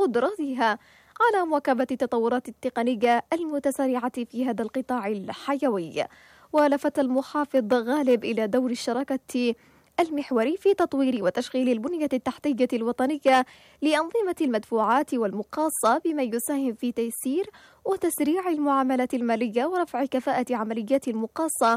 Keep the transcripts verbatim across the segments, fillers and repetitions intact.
قدرتها على مواكبة التطورات التقنية المتسارعة في هذا القطاع الحيوي. ولفت المحافظ غالب إلى دور الشراكة المحوري في تطوير وتشغيل البنية التحتية الوطنية لأنظمة المدفوعات والمقاصة، بما يساهم في تيسير وتسريع المعاملات المالية ورفع كفاءة عمليات المقاصة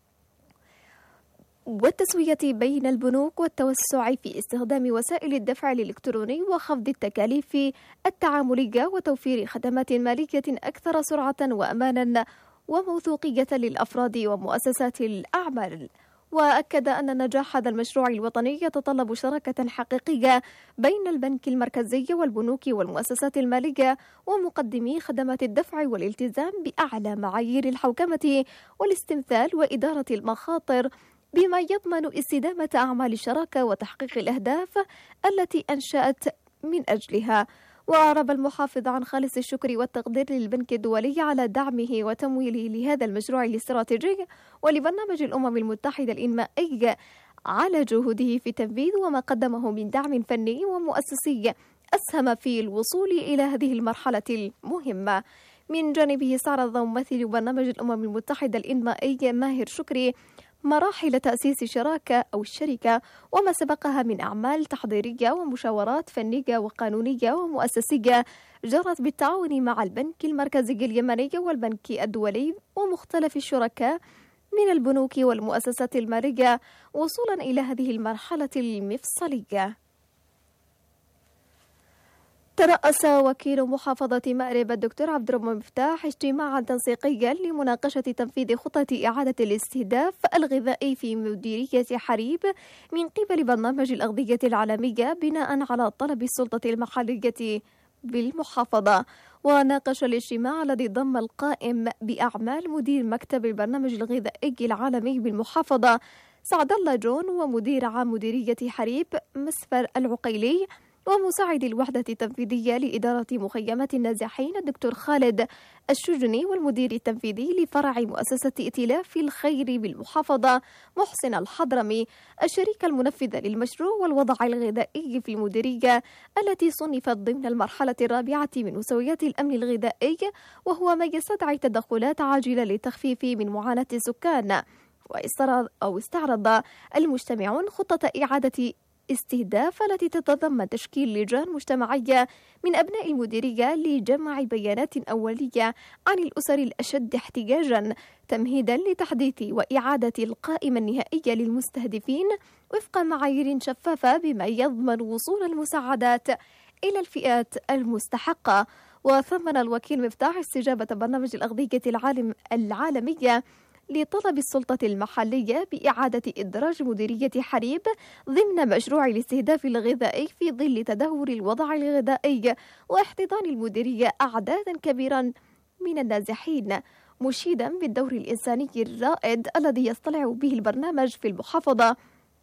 والتسوية بين البنوك، والتوسع في استخدام وسائل الدفع الإلكتروني وخفض التكاليف التعاملية وتوفير خدمات مالية أكثر سرعة وأمانا وموثوقية للأفراد ومؤسسات الأعمال. وأكد أن نجاح هذا المشروع الوطني يتطلب شراكة حقيقية بين البنك المركزي والبنوك والمؤسسات المالية ومقدمي خدمات الدفع، والالتزام بأعلى معايير الحوكمة والاستمثال وإدارة المخاطر، بما يضمن استدامة أعمال الشراكة وتحقيق الأهداف التي أنشأت من أجلها. وأعرب المحافظ عن خالص الشكر والتقدير للبنك الدولي على دعمه وتمويله لهذا المشروع الاستراتيجي ولبرنامج الأمم المتحدة الإنمائي على جهوده في تنفيذ وما قدمه من دعم فني ومؤسسي أسهم في الوصول إلى هذه المرحلة المهمة. من جانبه استعرض ممثل برنامج الأمم المتحدة الإنمائي ماهر شكري مراحل تأسيس الشراكة أو الشركة وما سبقها من أعمال تحضيرية ومشاورات فنية وقانونية ومؤسسية جرت بالتعاون مع البنك المركزي اليمني والبنك الدولي ومختلف الشركاء من البنوك والمؤسسات المالية وصولا إلى هذه المرحلة المفصلية. ترأس وكيل محافظة مأرب الدكتور عبد الرب مفتاح اجتماعا تنسيقيا لمناقشة تنفيذ خطة إعادة الاستهداف الغذائي في مديرية حريب من قبل برنامج الأغذية العالمية بناء على طلب السلطة المحلية بالمحافظة. وناقش الاجتماع الذي ضم القائم بأعمال مدير مكتب البرنامج الغذائي العالمي بالمحافظة سعد الله جون ومدير عام مديرية حريب مسفر العقيلي ومساعد الوحدة التنفيذية لإدارة مخيمات النازحين الدكتور خالد الشجني والمدير التنفيذي لفرع مؤسسة ائتلاف الخير بالمحافظة محسن الحضرمي الشريك المنفذ للمشروع والوضع الغذائي في المديرية التي صنفت ضمن المرحلة الرابعة من نسويات الأمن الغذائي، وهو ما يستدعي تدخلات عاجلة للتخفيف من معاناة السكان. واستعرض أو استعرض المجتمعون خطة إعادة استهداف التي تتضمن تشكيل لجان مجتمعية من أبناء المديرية لجمع بيانات أولية عن الأسر الأشد احتياجا تمهيدا لتحديث وإعادة القائمة النهائية للمستهدفين وفق معايير شفافة بما يضمن وصول المساعدات إلى الفئات المستحقة. وثمن الوكيل مفتاح استجابة برنامج الأغذية العالم العالمية لطلب السلطة المحلية بإعادة إدراج مديرية حريب ضمن مشروع الاستهداف الغذائي في ظل تدهور الوضع الغذائي واحتضان المديرية أعدادا كبيرا من النازحين، مشيدا بالدور الإنساني الرائد الذي يصطلع به البرنامج في المحافظة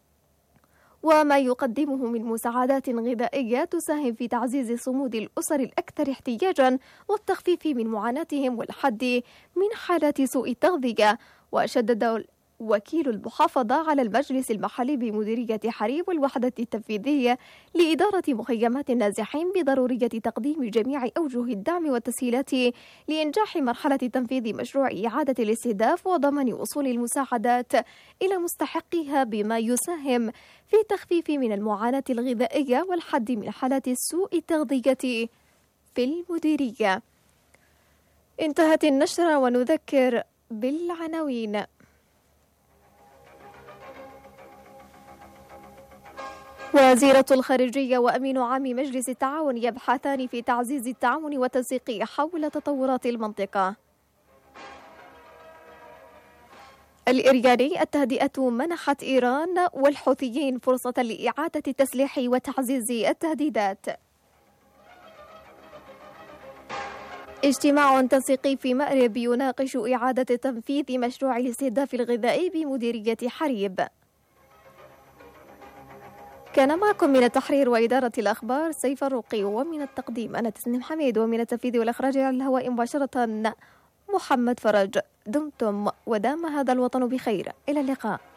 وما يقدمه من مساعدات غذائية تساهم في تعزيز صمود الأسر الأكثر احتياجا والتخفيف من معاناتهم والحد من حالات سوء التغذية. وشدد وكيل المحافظة على المجلس المحلي بمديرية حريب والوحدة التنفيذية لإدارة مخيمات النازحين بضرورية تقديم جميع أوجه الدعم والتسهيلات لإنجاح مرحلة تنفيذ مشروع إعادة الاستهداف وضمان وصول المساعدات إلى مستحقيها بما يساهم في التخفيف من المعاناة الغذائية والحد من حالات سوء التغذية في المديرية. انتهت النشرة ونذكر بالعناوين. وزيرة الخارجية وأمين عام مجلس التعاون يبحثان في تعزيز التعاون والتنسيق حول تطورات المنطقة. الإرياني التهدئة منحت إيران والحوثيين فرصة لإعادة التسليح وتعزيز التهديدات. اجتماع تنسيقي في مأرب يناقش إعادة تنفيذ مشروع الاستهداف الغذائي بمديرية حريب. كان معكم من التحرير وإدارة الأخبار سيف الرقي، ومن التقديم أنا تسنيم حميد، ومن التنفيذ والإخراج على الهواء مباشرة محمد فرج. دمتم ودام هذا الوطن بخير، إلى اللقاء.